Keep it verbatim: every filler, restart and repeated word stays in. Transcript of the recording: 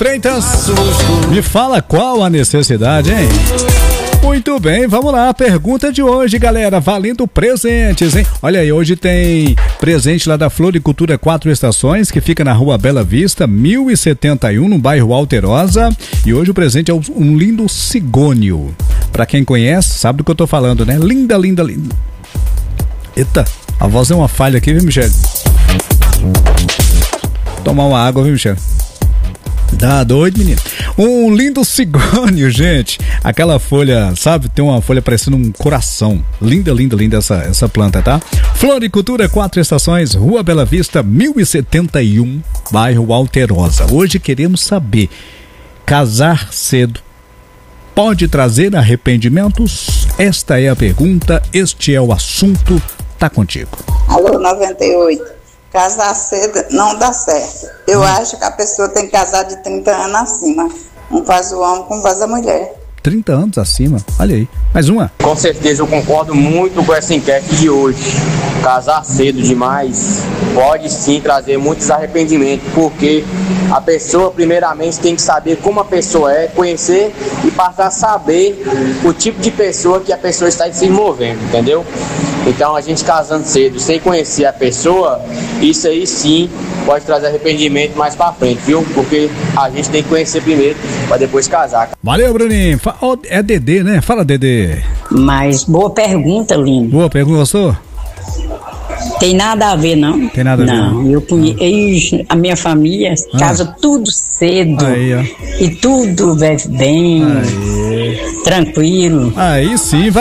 Freitas, me fala qual a necessidade, hein? Muito bem, vamos lá, pergunta de hoje, galera, valendo presentes, hein? Olha aí, hoje tem presente lá da Floricultura Quatro Estações, que fica na Rua Bela Vista, mil e setenta e um, no bairro Alterosa, e hoje o presente é um lindo cigônio. Pra quem conhece, sabe do que eu tô falando, né? Linda, linda, linda. Eita, a voz é uma falha aqui, viu, Michele? Tomar uma água, viu, Michele? Dá doido, menino. Um lindo cigônio, gente. Aquela folha, sabe? Tem uma folha parecendo um coração. Linda, linda, linda essa, essa planta, tá? Floricultura Quatro Estações, Rua Bela Vista, mil e setenta e um, bairro Alterosa. Hoje queremos saber: casar cedo pode trazer arrependimentos? Esta é a pergunta, este é o assunto. Tá contigo. Alô, noventa e oito. Casar cedo não dá certo. Eu hum. acho que a pessoa tem que casar de trinta anos acima. Um faz o homem, como faz a mulher. trinta anos acima? Olha aí. Mais uma. Com certeza eu concordo muito com essa enquete de hoje. Casar cedo demais pode sim trazer muitos arrependimentos, porque a pessoa primeiramente tem que saber como a pessoa é, conhecer e passar a saber o tipo de pessoa que a pessoa está se envolvendo, entendeu? Então a gente casando cedo, sem conhecer a pessoa, isso aí sim pode trazer arrependimento mais pra frente, viu? Porque a gente tem que conhecer primeiro pra depois casar. Valeu, Bruninho. É Dedê, né? Fala, Dedê. Mas boa pergunta, Lino. Boa pergunta, gostou? Tem nada a ver, não? Tem nada a ver. Não, eu conheço, a minha família ah. casa tudo cedo. Aí, ó. E tudo vive bem, aí. Tranquilo. Aí sim, vai.